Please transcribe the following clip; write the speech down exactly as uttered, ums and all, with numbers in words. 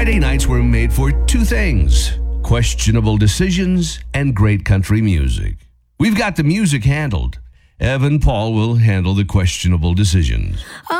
Friday nights were made for two things: questionable decisions and great country music. We've got the music handled. Evan Paul will handle the questionable decisions.